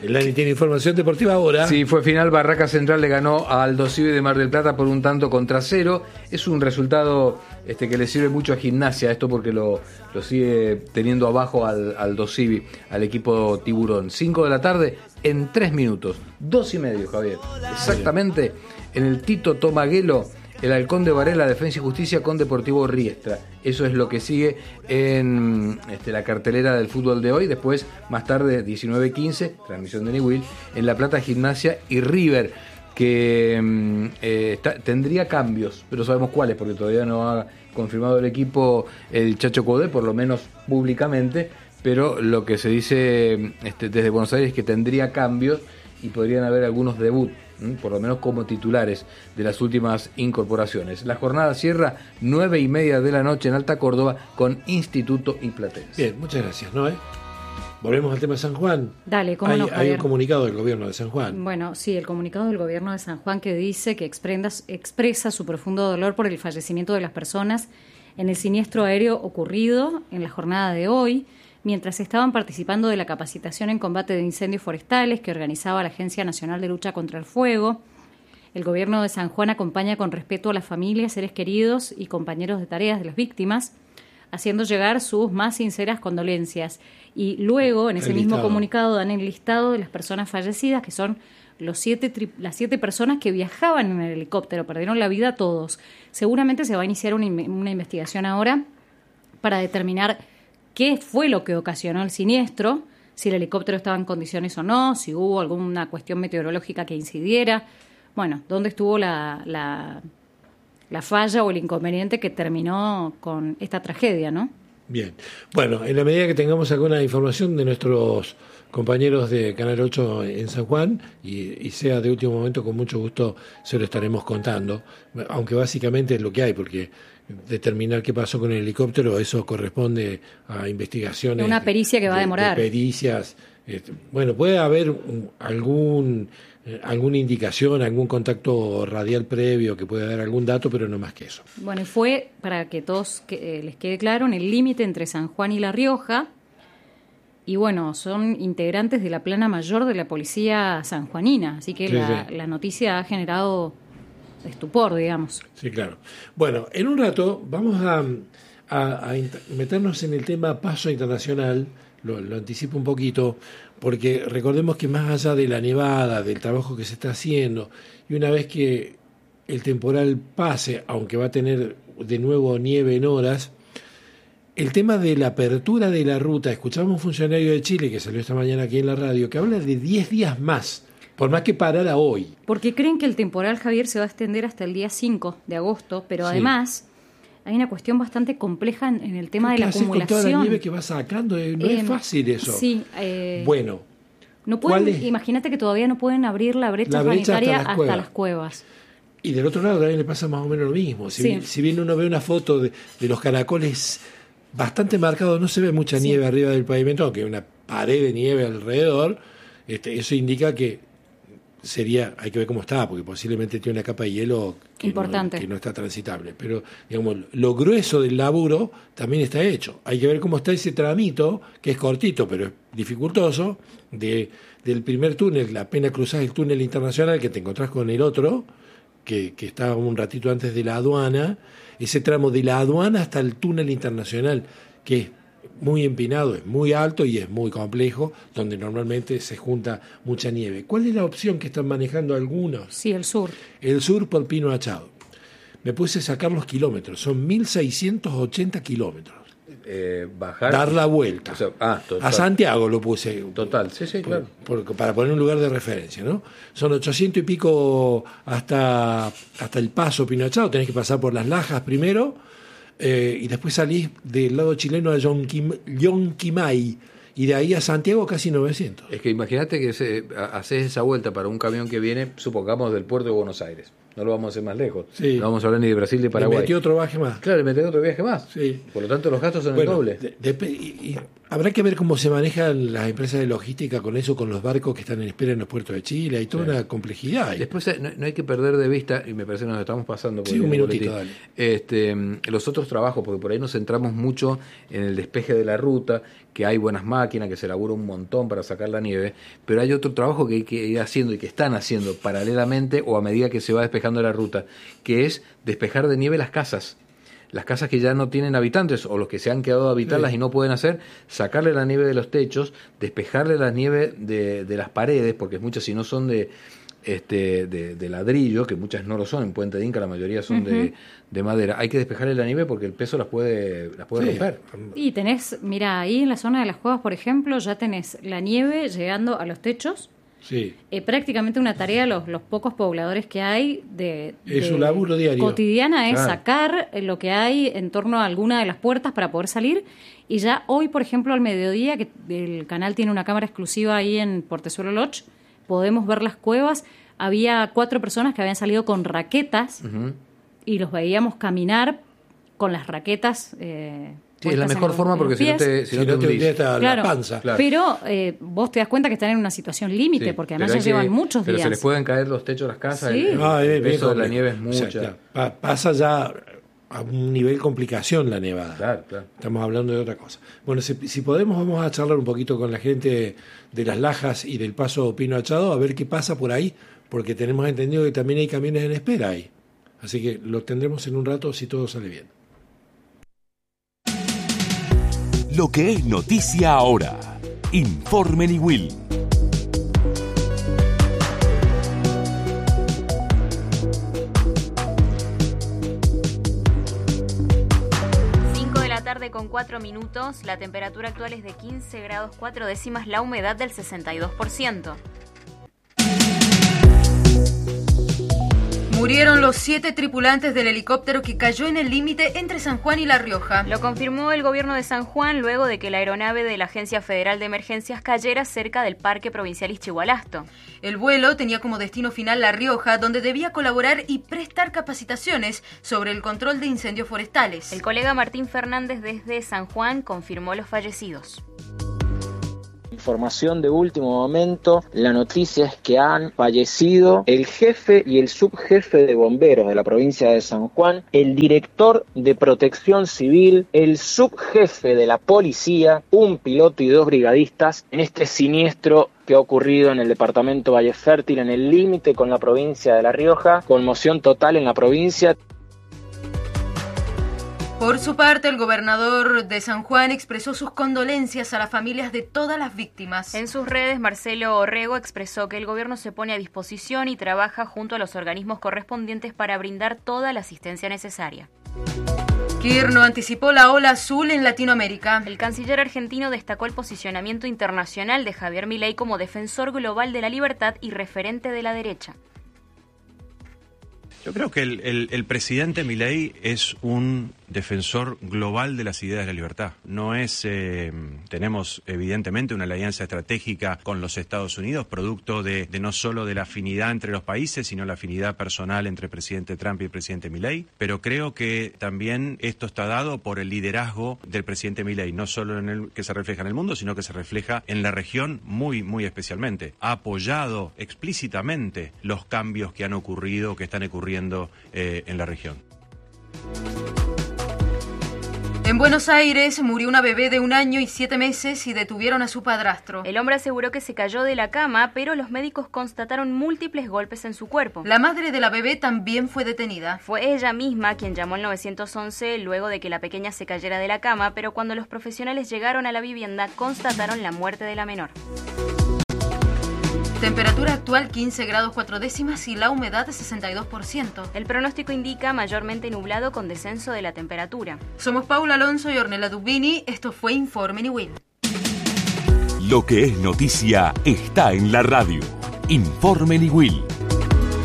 El Dani tiene información deportiva ahora. Sí, fue final. Barraca Central le ganó a Aldosivi de Mar del Plata por 1-0. Es un resultado que le sirve mucho a Gimnasia, esto porque lo sigue teniendo abajo al Aldosivi, al equipo Tiburón. 5 de la tarde en 3 minutos. 2:30, Javier. Exactamente en el Tito Tomaguelo, el Halcón de Varela, Defensa y Justicia con Deportivo Riestra. Eso es lo que sigue en la cartelera del fútbol de hoy. Después, más tarde, 19:15, transmisión de Newell, en La Plata, Gimnasia y River, que tendría cambios, pero sabemos cuáles, porque todavía no ha confirmado el equipo el Chacho Coudet, por lo menos públicamente, pero lo que se dice desde Buenos Aires es que tendría cambios y podrían haber algunos debuts, por lo menos como titulares de las últimas incorporaciones. La jornada cierra 9:30 de la noche en Alta Córdoba con Instituto y Platense. Bien, muchas gracias, Noé. Volvemos al tema de San Juan. Dale, ¿cómo no, Javier? Hay un comunicado del gobierno de San Juan. Bueno, sí, el comunicado del gobierno de San Juan que dice que expresa su profundo dolor por el fallecimiento de las personas en el siniestro aéreo ocurrido en la jornada de hoy, mientras estaban participando de la capacitación en combate de incendios forestales que organizaba la Agencia Nacional de Lucha contra el Fuego. El gobierno de San Juan acompaña con respeto a las familias, seres queridos y compañeros de tareas de las víctimas, haciendo llegar sus más sinceras condolencias. Y luego, en ese mismo comunicado, dan el listado de las personas fallecidas, que son las 7 personas que viajaban en el helicóptero, perdieron la vida todos. Seguramente se va a iniciar una investigación ahora para determinar qué fue lo que ocasionó el siniestro, si el helicóptero estaba en condiciones o no, si hubo alguna cuestión meteorológica que incidiera. Bueno, dónde estuvo la falla o el inconveniente que terminó con esta tragedia, ¿no? Bien. Bueno, en la medida que tengamos alguna información de nuestros compañeros de Canal 8 en San Juan, y sea de último momento, con mucho gusto se lo estaremos contando, aunque básicamente es lo que hay, porque determinar qué pasó con el helicóptero, eso corresponde a investigaciones. Una pericia que va a demorar. De pericias. Bueno, puede haber alguna indicación, algún contacto radial previo que pueda dar algún dato, pero no más que eso. Bueno, y fue, para que todos les quede claro, en el límite entre San Juan y La Rioja, y bueno, son integrantes de la plana mayor de la policía sanjuanina, así que la noticia ha generado estupor, digamos. Sí, claro. Bueno, en un rato vamos a meternos en el tema paso internacional, lo anticipo un poquito, porque recordemos que más allá de la nevada, del trabajo que se está haciendo, y una vez que el temporal pase, aunque va a tener de nuevo nieve en horas, el tema de la apertura de la ruta, escuchamos a un funcionario de Chile que salió esta mañana aquí en la radio, que habla de 10 días más, por más que parara hoy. Porque creen que el temporal, Javier, se va a extender hasta el día 5 de agosto, pero además hay una cuestión bastante compleja en el tema de la acumulación. Con toda la nieve que va sacando, no es fácil eso. Sí. Bueno. No pueden, imagínate que todavía no pueden abrir la brecha sanitaria hasta las cuevas. Y del otro lado también le pasa más o menos lo mismo. Si bien uno ve una foto de los caracoles bastante marcados, no se ve mucha nieve arriba del pavimento, aunque hay una pared de nieve alrededor, eso indica que hay que ver cómo está, porque posiblemente tiene una capa de hielo importante, que no está transitable. Pero, digamos, lo grueso del laburo también está hecho. Hay que ver cómo está ese tramito, que es cortito, pero es dificultoso, del primer túnel, apenas cruzás el túnel internacional, que te encontrás con el otro, que está un ratito antes de la aduana, ese tramo de la aduana hasta el túnel internacional, que es muy empinado, es muy alto y es muy complejo, donde normalmente se junta mucha nieve. ¿Cuál es la opción que están manejando algunos? Sí, el sur. El sur por Pino Achado. Me puse a sacar los kilómetros, son 1.680 kilómetros. Dar la vuelta. A Santiago lo puse. Total, sí, claro. Para poner un lugar de referencia, ¿no? Son 800 y pico hasta el paso Pino Achado, tenés que pasar por Las Lajas primero, y después salís del lado chileno a Yonquimay, y de ahí a Santiago casi 900. Es que imagínate que haces esa vuelta para un camión que viene, supongamos, del puerto de Buenos Aires. No lo vamos a hacer más lejos. Sí. No vamos a hablar ni de Brasil ni de Paraguay. Le metió otro viaje más. Claro, le metió otro viaje más. Sí. Por lo tanto, los gastos son el doble. Y habrá que ver cómo se manejan las empresas de logística con eso, con los barcos que están en espera en los puertos de Chile. Hay toda una complejidad ahí. Después no hay que perder de vista, y me parece que nos estamos pasando. Sí, un minutito, dale. Los otros trabajos, porque por ahí nos centramos mucho en el despeje de la ruta, que hay buenas máquinas, que se labura un montón para sacar la nieve, pero hay otro trabajo que hay que ir haciendo y que están haciendo paralelamente o a medida que se va despejando la ruta, que es despejar de nieve las casas que ya no tienen habitantes o los que se han quedado a habitarlas y no pueden hacer, sacarle la nieve de los techos, despejarle la nieve de las paredes, porque muchas si no son de ladrillo, que muchas no lo son, en Puente de Inca la mayoría son de madera, hay que despejarle la nieve porque el peso las puede romper. Y tenés, mira, ahí en la zona de las cuevas, por ejemplo, ya tenés la nieve llegando a los techos. Sí. Prácticamente una tarea los pocos pobladores que hay es un laburo diario cotidiana es sacar lo que hay en torno a alguna de las puertas para poder salir. Y ya hoy, por ejemplo, al mediodía, que el canal tiene una cámara exclusiva ahí en Portezuelo Lodge, podemos ver las cuevas. Había 4 personas que habían salido con raquetas y los veíamos caminar con las raquetas. Sí, es la mejor forma porque si no te hundís la panza. Claro. Pero vos te das cuenta que están en una situación límite, porque además ya llevan muchos días. Pero se les pueden caer los techos de las casas, sí. el peso de la nieve es mucho. O sea, pasa ya a un nivel complicación la nevada. Claro. Estamos hablando de otra cosa. Bueno, si podemos, vamos a charlar un poquito con la gente de Las Lajas y del Paso Pino Achado, a ver qué pasa por ahí, porque tenemos entendido que también hay camiones en espera ahí. Así que lo tendremos en un rato si todo sale bien. Lo que es noticia ahora. Informe Niwil. Con 4 minutos, la temperatura actual es de 15 grados 4 décimas, la humedad del 62%. Murieron los 7 tripulantes del helicóptero que cayó en el límite entre San Juan y La Rioja. Lo confirmó el gobierno de San Juan luego de que la aeronave de la Agencia Federal de Emergencias cayera cerca del Parque Provincial Ischigualasto. El vuelo tenía como destino final La Rioja, donde debía colaborar y prestar capacitaciones sobre el control de incendios forestales. El colega Martín Fernández desde San Juan confirmó los fallecidos. Información de último momento, la noticia es que han fallecido el jefe y el subjefe de bomberos de la provincia de San Juan, el director de protección civil, el subjefe de la policía, un piloto y 2 brigadistas en este siniestro que ha ocurrido en el departamento Valle Fértil, en el límite con la provincia de La Rioja. Conmoción total en la provincia. Por su parte, el gobernador de San Juan expresó sus condolencias a las familias de todas las víctimas. En sus redes, Marcelo Orrego expresó que el gobierno se pone a disposición y trabaja junto a los organismos correspondientes para brindar toda la asistencia necesaria. Kirchner anticipó la ola azul en Latinoamérica. El canciller argentino destacó el posicionamiento internacional de Javier Milei como defensor global de la libertad y referente de la derecha. Yo creo que el presidente Milei es un defensor global de las ideas de la libertad. No es, tenemos evidentemente una alianza estratégica con los Estados Unidos, producto de no solo de la afinidad entre los países, sino la afinidad personal entre el presidente Trump y el presidente Milei. Pero creo que también esto está dado por el liderazgo del presidente Milei, no solo en el que se refleja en el mundo, sino que se refleja en la región muy, muy especialmente. Ha apoyado explícitamente los cambios que han ocurrido, que están ocurriendo en la región. En Buenos Aires murió una bebé de 1 año y 7 meses y detuvieron a su padrastro. El hombre aseguró que se cayó de la cama, pero los médicos constataron múltiples golpes en su cuerpo. La madre de la bebé también fue detenida. Fue ella misma quien llamó al 911 luego de que la pequeña se cayera de la cama, pero cuando los profesionales llegaron a la vivienda constataron la muerte de la menor. Temperatura actual 15 grados 4 décimas y la humedad de 62%. El pronóstico indica mayormente nublado con descenso de la temperatura. Somos Paula Alonso y Ornella Dubini. Esto fue Informe Niwil. Lo que es noticia está en la radio. Informe Niwil.